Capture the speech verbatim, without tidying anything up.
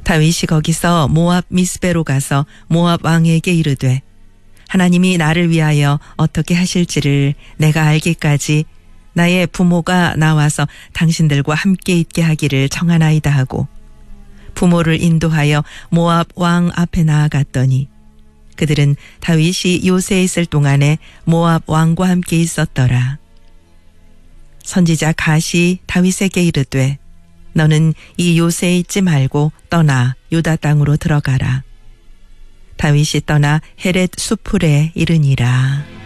다윗이 거기서 모압 미스베로 가서 모압 왕에게 이르되 하나님이 나를 위하여 어떻게 하실지를 내가 알기까지 나의 부모가 나와서 당신들과 함께 있게 하기를 청하나이다 하고 부모를 인도하여 모압 왕 앞에 나아갔더니 그들은 다윗이 요새에 있을 동안에 모압 왕과 함께 있었더라. 선지자 갓이 다윗에게 이르되 너는 이 요새에 있지 말고 떠나 유다 땅으로 들어가라. 다윗이 떠나 헤렛 수풀에 이르니라.